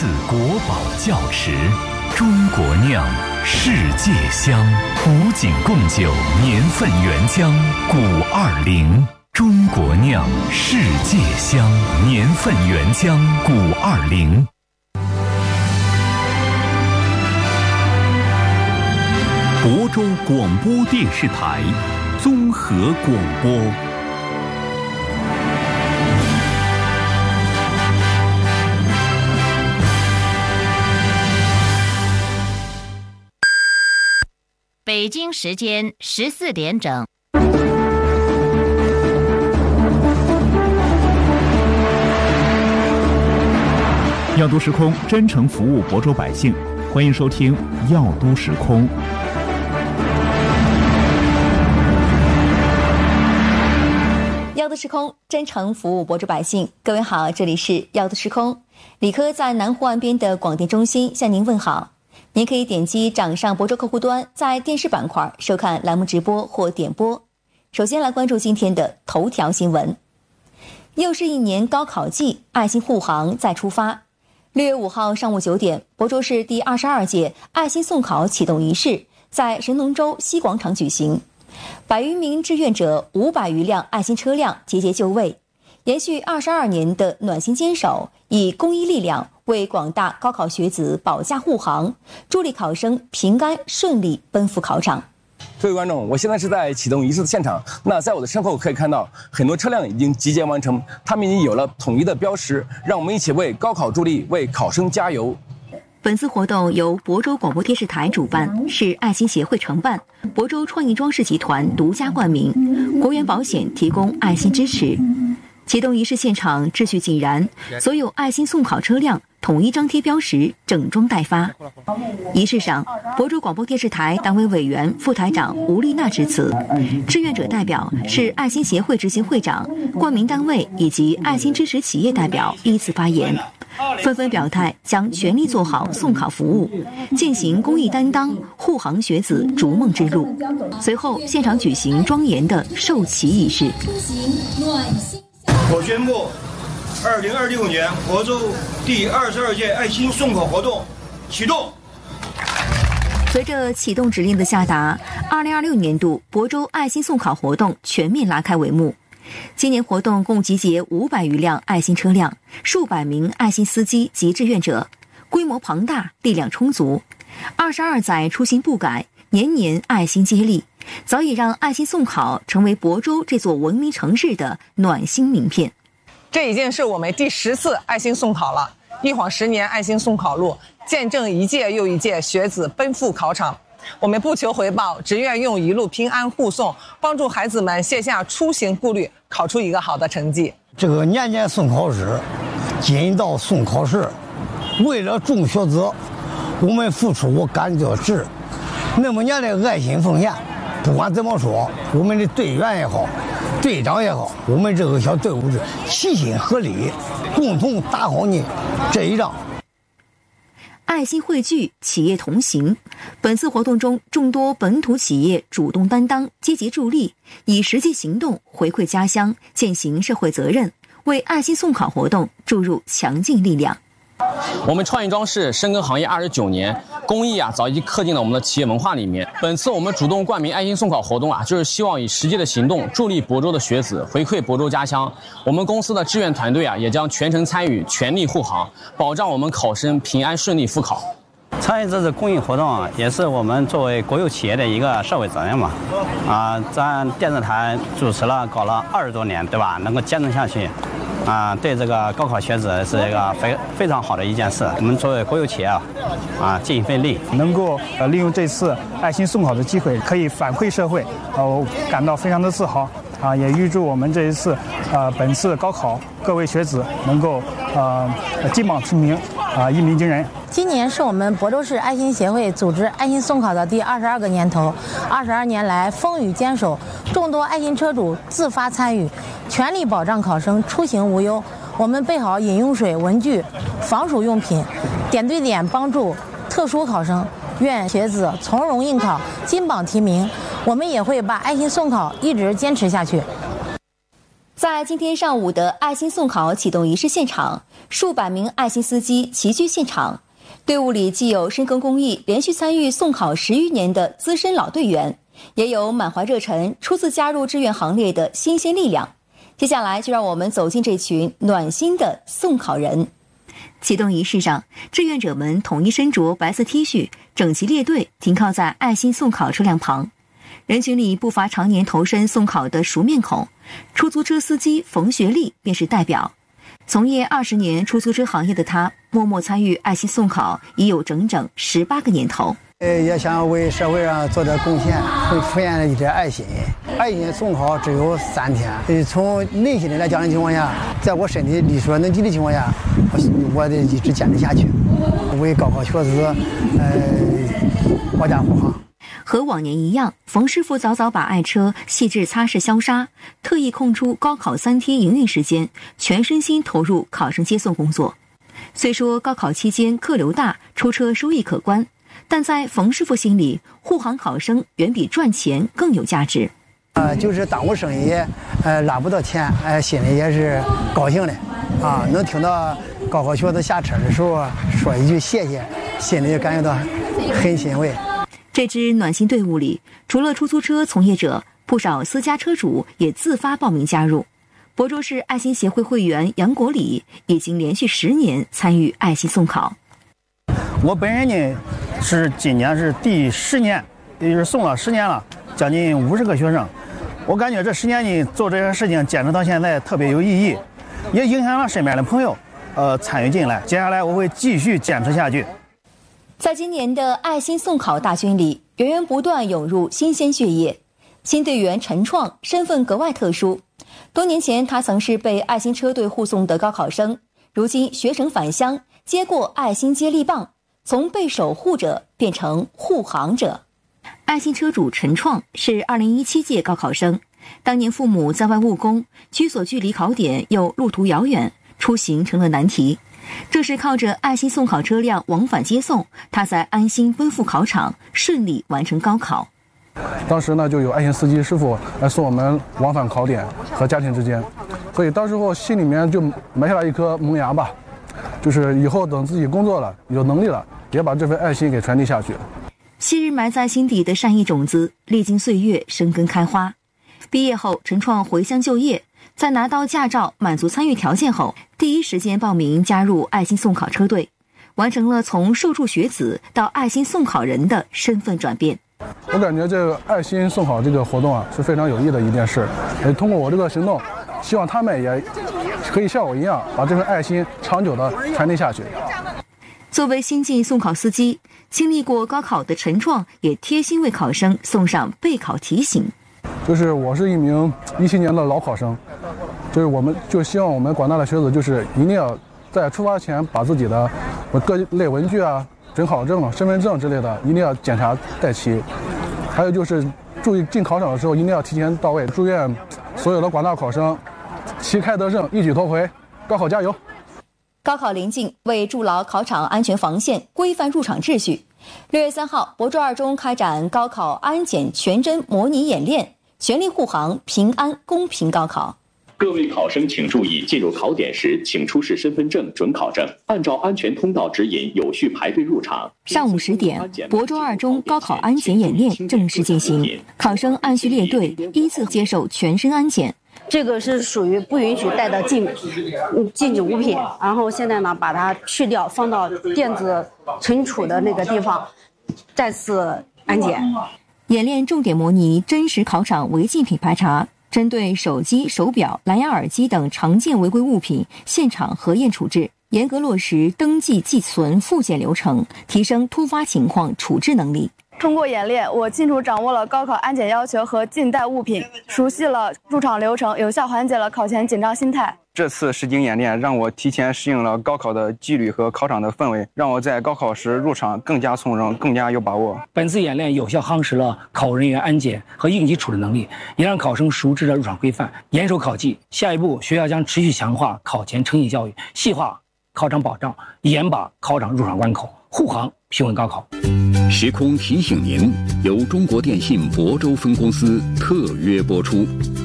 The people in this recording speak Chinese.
次国宝教池，中国酿，世界香，古井贡酒年份原浆520，中国酿，世界香，年份原浆520。亳州广播电视台综合广播。 北京时间14点整。 药都时空真诚服务亳州百姓，欢迎收听药都时空。 药都时空真诚服务亳州百姓，各位好，这里是药都时空。李科在南湖岸边的广电中心向您问好。您可以点击掌上亳州客户端，在电视板块收看栏目直播或点播。首先来关注今天的头条新闻。又是一年高考季，爱心护航再出发。6月5号上午9点，亳州市第22届爱心送考启动仪式在神农洲西广场举行。100余名志愿者，500余辆爱心车辆节节就位，延续22年的暖心坚守，以公益力量为广大高考学子保驾护航，助力考生平安顺利奔赴考场。 各位观众，我现在是在启动仪式的现场。那在我的身后可以看到，很多车辆已经集结完成，他们已经有了统一的标识。让我们一起为高考助力，为考生加油。 本次活动由亳州广播电视台主办，市爱心协会承办，亳州创意装饰集团独家冠名，国元保险提供爱心支持。启动仪式现场秩序井然，所有爱心送考车辆统一张贴标识，整装待发。仪式上，亳州广播电视台党委委员、副台长吴丽娜致辞，志愿者代表是爱心协会执行会长、冠名单位以及爱心支持企业代表依次发言，纷纷表态将全力做好送考服务，践行公益担当，护航学子逐梦之路。随后，现场举行庄严的授旗仪式。 我宣布，2026年亳州第22届爱心送考活动启动。 随着启动指令的下达，2026年度亳州爱心送考活动全面拉开帷幕。今年活动共集结500余辆爱心车辆，数百名爱心司机及志愿者，规模庞大，力量充足。22载初心不改，年年爱心接力，早已让爱心送考成为亳州这座文明城市的暖心名片。 这已经是我们第10次爱心送考了，一晃10年爱心送考路，见证一届又一届学子奔赴考场。我们不求回报，只愿用一路平安护送，帮助孩子们卸下出行顾虑，考出一个好的成绩。 这个年年送考试，今到送考试，为了众学子，我们付出感觉值。那么年的爱心奉献，不管怎么说，我们的队员也好，队长也好，我们这个小队伍是齐心合力，共同打好你这一仗。 爱心汇聚，企业同行。本次活动中，众多本土企业主动担当，积极助力，以实际行动回馈家乡，践行社会责任，为爱心送考活动注入强劲力量。 我们创意装饰深耕行业29年，公益早已刻进了我们的企业文化里面。本次我们主动冠名爱心送考活动就是希望以实际的行动助力亳州的学子，回馈亳州家乡。我们公司的志愿团队也将全程参与，全力护航，保障我们考生平安顺利赴考。 参与这次公益活动也是我们作为国有企业的一个社会责任嘛。咱电视台主持了搞了20多年，对吧？能够坚持下去。对这个高考学子是一个非常好的一件事。我们作为国有企业尽一份力， 能够利用这次爱心送考的机会，可以反馈社会，我感到非常的自豪。也预祝我们这一次本次高考各位学子能够金榜题名，一鸣惊人。 今年是我们亳州市爱心协会组织爱心送考的第22个年头，22年来风雨坚守，众多爱心车主自发参与，全力保障考生出行无忧。我们备好饮用水、文具、防暑用品，点对点帮助特殊考生。愿学子从容应考，金榜题名。我们也会把爱心送考一直坚持下去。 在今天上午的爱心送考启动仪式现场，数百名爱心司机齐聚现场。队伍里既有深耕公益、连续参与送考10余年的资深老队员，也有满怀热忱、初次加入志愿行列的新鲜力量。接下来就让我们走进这群暖心的送考人。启动仪式上，志愿者们统一身着白色 T 恤，整齐列队停靠在爱心送考车辆旁。人群里不乏常年投身送考的熟面孔，出租车司机冯学利便是代表。从业20年出租车行业的他，默默参与爱心送考已有整整18个年头。 也想为社会上做点贡献，奉献一点爱心。爱心送考只有3天，从内心的来讲的情况下，在我身体力所能及的情况下，我得一直坚持下去，为高考学子保驾护航。 和往年一样，冯师傅早早把爱车细致擦拭消杀，特意空出高考3天营运时间，全身心投入考生接送工作。虽说高考期间客流大，出车收益可观，但在冯师傅心里，护航考生远比赚钱更有价值。 就是耽误生意，拉不到钱，心里也是高兴的，能听到高考学子下车的时候说一句谢谢，心里感觉到很欣慰。 这支暖心队伍里，除了出租车从业者，不少私家车主也自发报名加入。亳州市爱心协会会员杨国礼已经连续10年参与爱心送考。 我本人呢是今年是第10年，也就是送了10年了，将近50个学生。我感觉这10年呢做这些事情坚持到现在特别有意义，也影响了身边的朋友参与进来。接下来我会继续坚持下去。 在今年的爱心送考大军里，源源不断涌入新鲜血液。新队员陈创身份格外特殊，多年前他曾是被爱心车队护送的高考生，如今学成返乡，接过爱心接力棒，从被守护者变成护航者。爱心车主陈创是2017届高考生，当年父母在外务工，居所距离考点又路途遥远，出行成了难题。正是靠着爱心送考车辆往返接送，他才安心奔赴考场，顺利完成高考。 当时呢，就有爱心司机师傅来送我们往返考点和家庭之间，所以当时候心里面就埋下了一颗萌芽吧，就是以后等自己工作了，有能力了，也把这份爱心给传递下去。 昔日埋在心底的善意种子，历经岁月生根开花。毕业后，陈创回乡就业。在拿到驾照、满足参与条件后，第一时间报名加入爱心送考车队，完成了从受助学子到爱心送考人的身份转变。 我感觉这个爱心送考这个活动是非常有意义的一件事，也通过我这个行动，希望他们也可以像我一样，把这份爱心长久的传递下去。 作为新晋送考司机，经历过高考的陈创也贴心为考生送上备考提醒。 就是我是一名17年的老考生，就是我们就希望我们广大的学子就是一定要在出发前把自己的各类文具啊、准考证、身份证之类的一定要检查带齐，还有就是注意进考场的时候一定要提前到位。祝愿所有的广大考生旗开得胜，一举夺回，高考加油！ 高考临近，为筑牢考场安全防线、规范入场秩序，6月3号，亳州2中开展高考安检全真模拟演练，全力护航平安公平高考。 各位考生请注意，进入考点时，请出示身份证、准考证，按照安全通道指引有序排队入场。 上午10点，亳州2中高考安检演练正式进行，考生按序列队，依次接受全身安检。 这个是属于不允许带的禁止物品，然后现在呢把它去掉，放到电子存储的那个地方，再次安检。 演练重点模拟真实考场违禁品排查，针对手机、手表、蓝牙耳机等常见违规物品，现场核验处置，严格落实登记、寄存、复检流程，提升突发情况处置能力。 通过演练，我清楚掌握了高考安检要求和禁带物品，熟悉了入场流程，有效缓解了考前紧张心态。 这次实景演练让我提前适应了高考的纪律和考场的氛围，让我在高考时入场更加从容，更加有把握。 本次演练有效夯实了考务人员安检和应急处置能力，也让考生熟知了入场规范，严守考纪。下一步，学校将持续强化考前诚信教育，细化考场保障，严把考场入场关口，护航平稳高考。 时空提醒您，由中国电信亳州分公司特约播出。